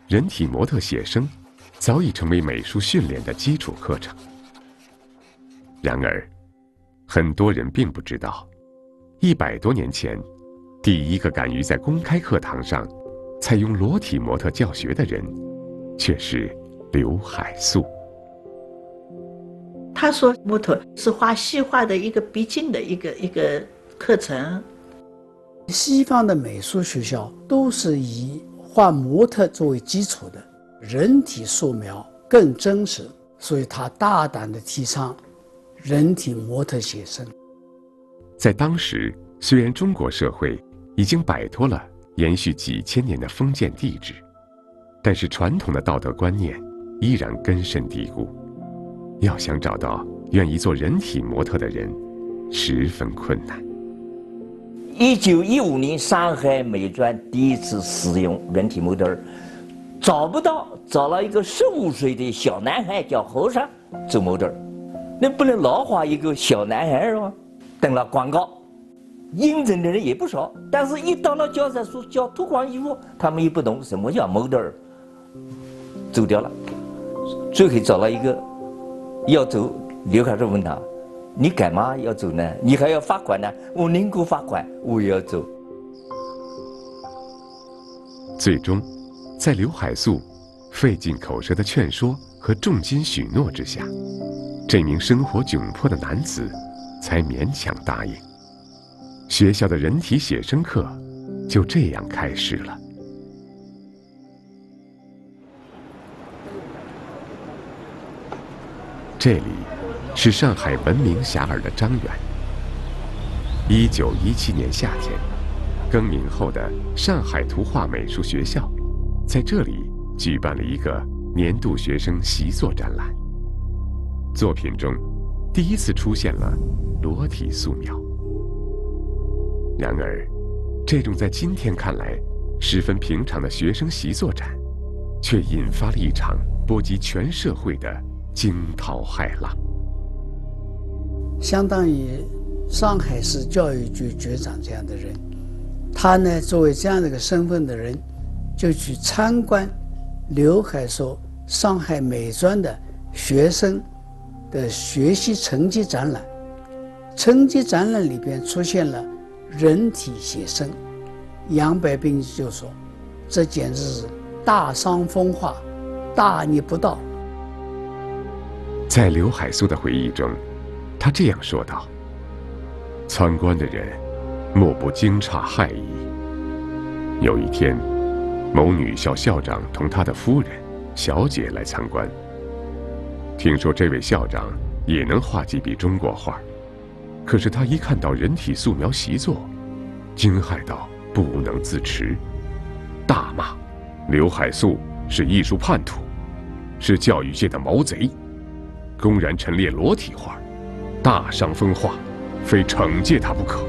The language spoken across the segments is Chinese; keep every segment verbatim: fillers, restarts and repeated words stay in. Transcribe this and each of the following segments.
人体模特写生早已成为美术训练的基础课程。然而，很多人并不知道，一百多年前，第一个敢于在公开课堂上采用裸体模特教学的人，却是刘海粟。 他说模特是画细画的一个必经的一个一个课程。 西方的美术学校都是以画模特作为基础的，人体素描更真实，所以他大胆地提倡人体模特写生。 在当时，虽然中国社会已经摆脱了延续几千年的封建帝制，但是传统的道德观念依然根深蒂固。要想找到愿意做人体模特的人，十分困难。 一九一五年，上海美专第一次使用人体模特，找不到，找了一个十五岁的小男孩叫和尚做模特，那不能老画一个小男孩吗？登了广告，应征的人也不少，但是一到了教材书教脱光衣服，他们也不懂什么叫模特，走掉了。最后找了一个要走，刘海粟问他：“你干嘛要走呢？你还要罚款呢？”我宁可罚款，我也要走。 最终，在刘海粟费尽口舌的劝说和重金许诺之下，这名生活窘迫的男子才勉强答应。学校的人体写生课就这样开始了。这里是上海闻名遐迩的张园。一九一七年夏天，更名后的上海图画美术学校在这里举办了一个年度学生习作展览。作品中第一次出现了裸体素描。然而，这种在今天看来十分平常的学生习作展，却引发了一场波及全社会的惊涛骇浪。 相当于上海市教育局局长这样的人，他呢作为这样的一个身份的人，就去参观刘海粟上海美专的学生的学习成绩展览。成绩展览里边出现了人体写生，杨百斌就说：“这简直是大伤风化，大逆不道。” 在刘海粟的回忆中，他这样说道：“参观的人莫不惊诧骇异。有一天，某女校校长同他的夫人、小姐来参观，听说这位校长也能画几笔中国画，可是他一看到人体素描习作，惊骇到不能自持，大骂刘海粟是艺术叛徒，是教育界的毛贼，公然陈列裸体画，大伤风化，非惩戒他不可。”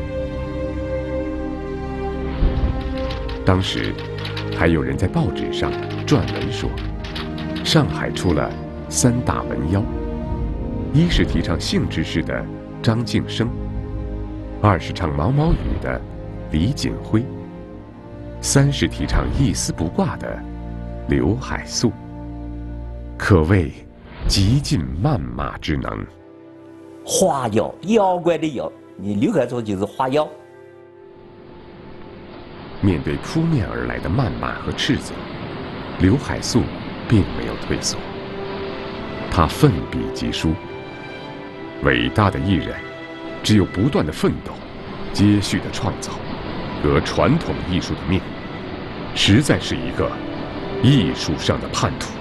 当时还有人在报纸上撰文说，上海出了三大文妖，一是提倡性知识的张敬生，二是唱毛毛雨的李锦辉，三是提倡一丝不挂的刘海粟，可谓极尽谩骂之能。 花妖，妖怪的妖，你刘海粟就是花妖。 面对扑面而来的谩骂和斥责，刘海粟并没有退缩，他奋笔疾书。伟大的艺人，只有不断的奋斗，接续的创造，革传统艺术的命，实在是一个艺术上的叛徒。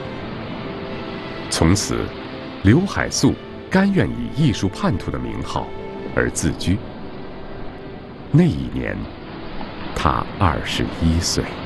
从此，刘海粟甘愿以艺术叛徒的名号而自居。那一年，他二十一岁。